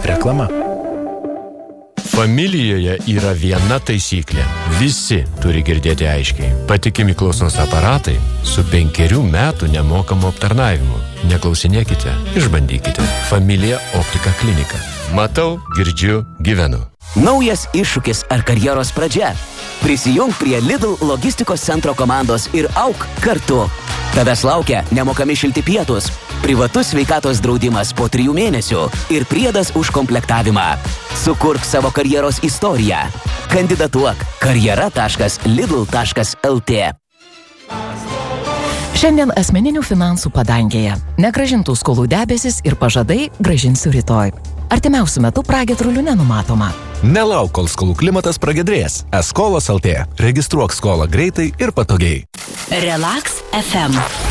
Reklama. Familijoje yra viena taisyklė. Visi turi girdėti aiškiai. Patikimi klausos aparatai su 5 metų nemokamu aptarnavimu. Neklausinėkite, išbandykite. Familija Optika klinika. Matau, girdžiu, gyvenu. Naujas iššūkis ar karjeros pradžia. Prisijunk prie Lidl logistikos centro komandos ir auk kartu. Tavęs laukia nemokami šilti pietus, privatus sveikatos draudimas po 3 mėnesių ir priedas už komplektavimą. Sukurk savo karjeros istoriją. Kandidatuok karjera.lidl.lt. Šiandien asmeninių finansų padangėje. Negrąžintų skolų debesis ir pažadai grąžinsiu rytoj. Artimiausiu metu pragiedrulių nenumatoma. Nelauk, kol skolų klimatas pragiedrės. Eskolos LT. Registruok skolą greitai ir patogiai. Relax FM.